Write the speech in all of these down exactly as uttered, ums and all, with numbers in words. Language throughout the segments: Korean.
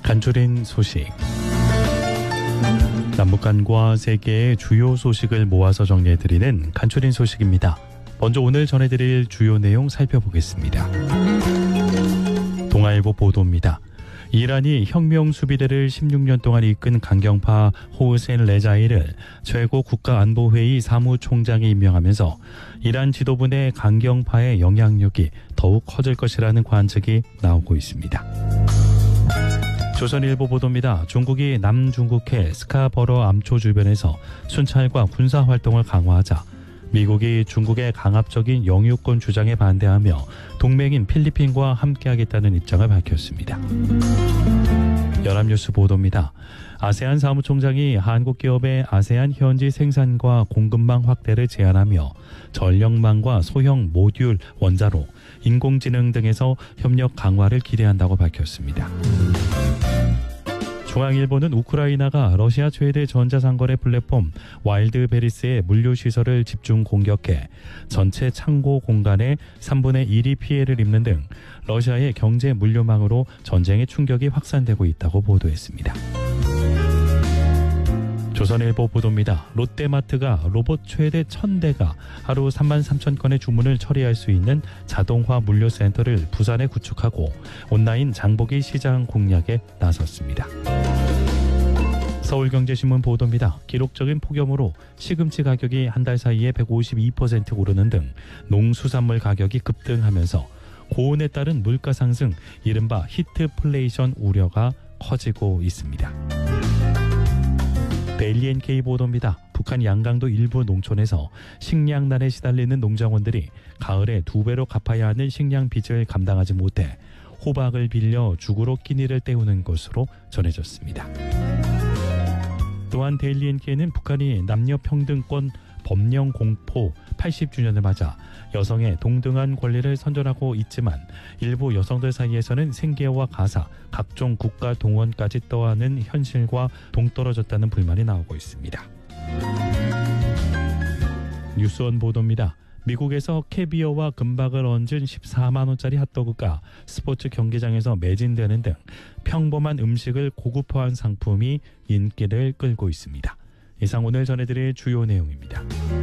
간추린 소식. 남북 간과 세계의 주요 소식을 모아서 정리해드리는 간추린 소식입니다. 먼저 오늘 전해드릴 주요 내용 살펴보겠습니다. 동아일보 보도입니다. 이란이 혁명 수비대를 십육 년 동안 이끈 강경파 호세인 레자이를 최고 국가안보회의 사무총장에 임명하면서 이란 지도부 내 강경파의 영향력이 더욱 커질 것이라는 관측이 나오고 있습니다. 조선일보 보도입니다. 중국이 남중국해 스카버러 암초 주변에서 순찰과 군사활동을 강화하자 미국이 중국의 강압적인 영유권 주장에 반대하며 동맹인 필리핀과 함께하겠다는 입장을 밝혔습니다. 연합뉴스 보도입니다. 아세안 사무총장이 한국 기업의 아세안 현지 생산과 공급망 확대를 제안하며 전력망과 소형 모듈 원자로, 인공지능 등에서 협력 강화를 기대한다고 밝혔습니다. 중앙일보는 우크라이나가 러시아 최대 전자상거래 플랫폼 와일드베리스의 물류시설을 집중 공격해 전체 창고 공간의 삼분의 일이 피해를 입는 등 러시아의 경제 물류망으로 전쟁의 충격이 확산되고 있다고 보도했습니다. 조선일보 보도입니다. 롯데마트가 로봇 최대 천 대가 하루 삼만 삼천 건의 주문을 처리할 수 있는 자동화 물류센터를 부산에 구축하고 온라인 장보기 시장 공략에 나섰습니다. 서울경제신문 보도입니다. 기록적인 폭염으로 시금치 가격이 한 달 사이에 백오십이 퍼센트 오르는 등 농수산물 가격이 급등하면서 고온에 따른 물가 상승, 이른바 히트플레이션 우려가 커지고 있습니다. 데일리엔케이 보도입니다. 북한 양강도 일부 농촌에서 식량난에 시달리는 농장원들이 가을에 두 배로 갚아야 하는 식량 빚을 감당하지 못해 호박을 빌려 죽으로 끼니를 때우는 것으로 전해졌습니다. 또한 데일리엔케이는 북한이 남녀평등권 법령 공포 팔십 주년을 맞아 여성의 동등한 권리를 선전하고 있지만 일부 여성들 사이에서는 생계와 가사, 각종 국가 동원까지 떠하는 현실과 동떨어졌다는 불만이 나오고 있습니다. 뉴스원 보도입니다. 미국에서 캐비어와 금박을 얹은 십사만 원짜리 핫도그가 스포츠 경기장에서 매진되는 등 평범한 음식을 고급화한 상품이 인기를 끌고 있습니다. 이상 오늘 전해드릴 주요 내용입니다.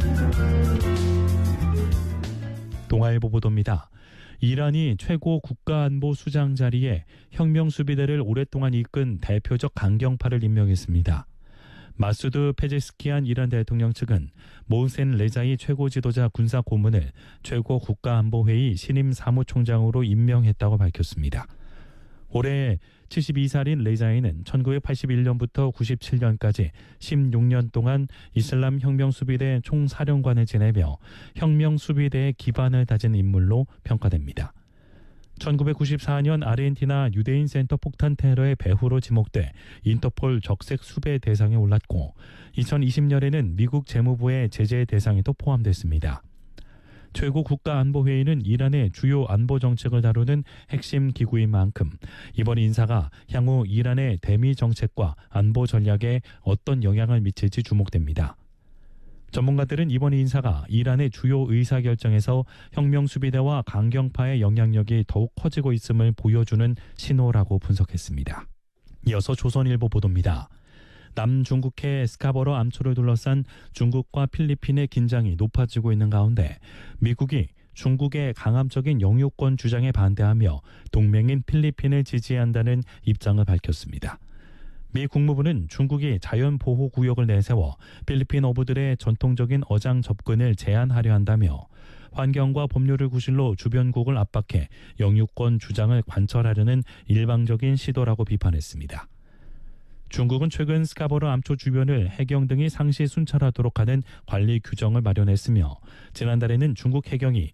동아일보 보도입니다. 이란이 최고 국가안보 수장 자리에 혁명수비대를 오랫동안 이끈 대표적 강경파를 임명했습니다. 마수드 페제스키안 이란 대통령 측은 모센 레자이 최고 지도자 군사 고문을 최고 국가안보회의 신임 사무총장으로 임명했다고 밝혔습니다. 올해 칠십이 살인 레자이는 천구백팔십일 년부터 구십칠 년까지 십육 년 동안 이슬람 혁명수비대 총사령관을 지내며 혁명수비대의 기반을 다진 인물로 평가됩니다. 천구백구십사 년 아르헨티나 유대인 센터 폭탄 테러의 배후로 지목돼 인터폴 적색 수배 대상에 올랐고 이천이십 년에는 미국 재무부의 제재 대상에도 포함됐습니다. 최고 국가안보회의는 이란의 주요 안보 정책을 다루는 핵심 기구인 만큼 이번 인사가 향후 이란의 대미 정책과 안보 전략에 어떤 영향을 미칠지 주목됩니다. 전문가들은 이번 인사가 이란의 주요 의사결정에서 혁명수비대와 강경파의 영향력이 더욱 커지고 있음을 보여주는 신호라고 분석했습니다. 이어서 조선일보 보도입니다. 남중국해 스카버러 암초를 둘러싼 중국과 필리핀의 긴장이 높아지고 있는 가운데 미국이 중국의 강압적인 영유권 주장에 반대하며 동맹인 필리핀을 지지한다는 입장을 밝혔습니다. 미 국무부는 중국이 자연보호구역을 내세워 필리핀 어부들의 전통적인 어장 접근을 제한하려 한다며 환경과 법률을 구실로 주변국을 압박해 영유권 주장을 관철하려는 일방적인 시도라고 비판했습니다. 중국은 최근 스카버러 암초 주변을 해경 등이 상시 순찰하도록 하는 관리 규정을 마련했으며 지난달에는 중국 해경이